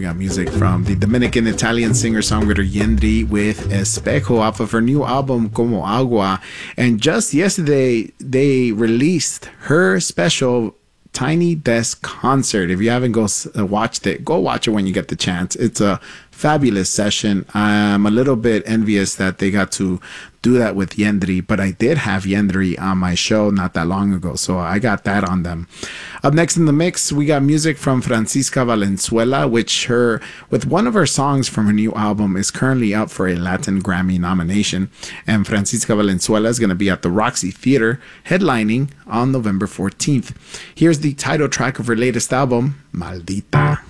got music from the Dominican Italian singer-songwriter Yendri with Espejo off of her new album Como Agua. And just yesterday, they released her special Tiny Desk concert. If you haven't watched it, go watch it when you get the chance. It's a fabulous session. I'm a little bit envious that they got to do that with Yendri, but I did have Yendri on my show not that long ago, so I got that on them. Up next in the mix, we got music from Francisca Valenzuela, with one of her songs from her new album is currently up for a Latin Grammy nomination. And Francisca Valenzuela is going to be at the Roxy Theater headlining on November 14th. Here's the title track of her latest album, Maldita.